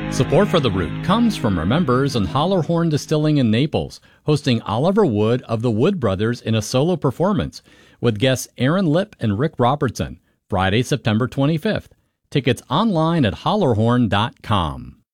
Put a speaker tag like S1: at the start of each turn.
S1: Support for The Root comes from our members in Hollerhorn Distilling in Naples, hosting Oliver Wood of the Wood Brothers in a solo performance with guests Aaron Lipp and Rick Robertson, Friday, September 25th. Tickets online at hollerhorn.com.